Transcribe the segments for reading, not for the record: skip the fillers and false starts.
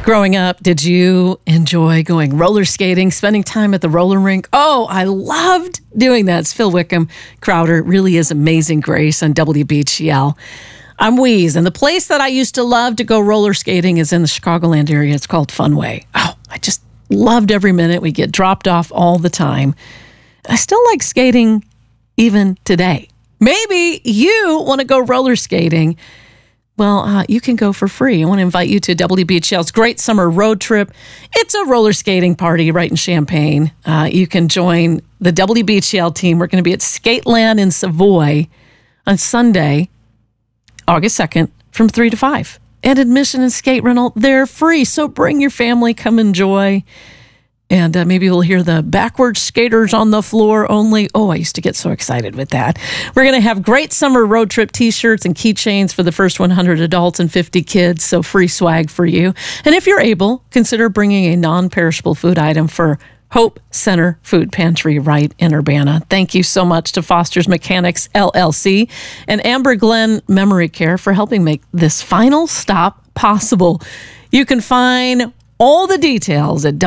Growing up, did you enjoy going roller skating, spending time at the roller rink? Oh, I loved doing that. It's Phil Wickham Crowder. Really is Amazing Grace on WBGL. I'm Wheeze, and the place that I used to love to go roller skating is in the Chicagoland area. It's called Funway. Oh, I just loved every minute. We get dropped off all the time. I still like skating even today. Maybe you want to go roller skating. Well, you can go for free. I want to invite you to WBGL's Great Summer Road Trip. It's a roller skating party right in Champaign. You can join the WBGL team. We're going to be at Skateland in Savoy on Sunday, August 2nd, from 3 to 5. And admission and skate rental, they're free. So bring your family, come enjoy. And maybe we'll hear the backwards skaters on the floor only. Oh, I used to get so excited with that. We're going to have Great Summer Road Trip t-shirts and keychains for the first 100 adults and 50 kids, so free swag for you. And if you're able, consider bringing a non-perishable food item for Hope Center Food Pantry right in Urbana. Thank you so much to Foster's Mechanics, LLC, and Amber Glen Memory Care for helping make this final stop possible. You can find all the details at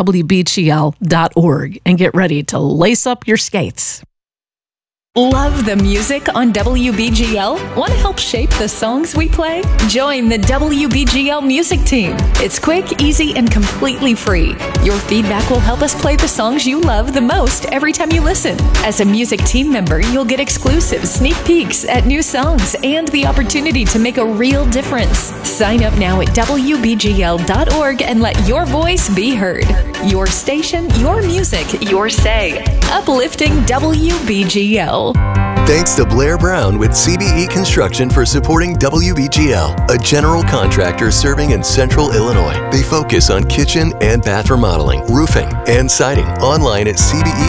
WBGL.org and get ready to lace up your skates. Love the music on WBGL? Want to help shape the songs we play? Join the WBGL music team. It's quick, easy, and completely free. Your feedback will help us play the songs you love the most every time you listen. As a music team member, you'll get exclusive sneak peeks at new songs and the opportunity to make a real difference. Sign up now at WBGL.org and let your voice be heard. Your station, your music, your say. Uplifting WBGL. Thanks to Blair Brown with CBE Construction for supporting WBGL, a general contractor serving in Central Illinois. They focus on kitchen and bath remodeling, roofing, and siding. Online at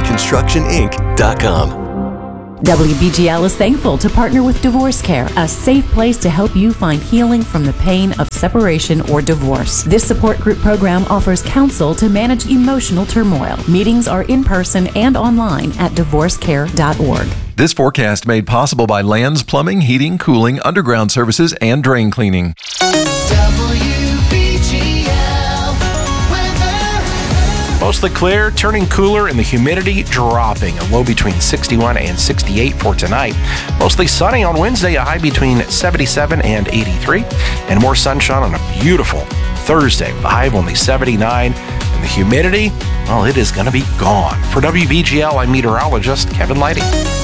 cbeconstructioninc.com. WBGL is thankful to partner with Divorce Care, a safe place to help you find healing from the pain of separation or divorce. This support group program offers counsel to manage emotional turmoil. Meetings are in person and online at divorcecare.org. This forecast made possible by Lands Plumbing, Heating, Cooling, Underground Services, and Drain Cleaning. Mostly clear, turning cooler, and the humidity dropping. A low between 61 and 68 for tonight. Mostly sunny on Wednesday, a high between 77 and 83. And more sunshine on a beautiful Thursday, a high of only 79. And the humidity, well, it is going to be gone. For WBGL, I'm meteorologist Kevin Lighty.